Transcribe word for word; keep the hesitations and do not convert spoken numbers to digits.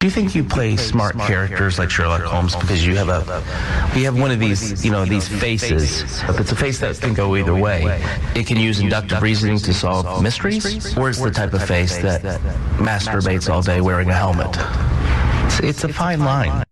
Do you think you play smart characters like Sherlock Holmes because you have a, we have one of these, you know, these faces. It's a face that can go either way. It can use inductive reasoning to solve mysteries, or it's the type of face that masturbates all day wearing a helmet. It's, it's a fine line.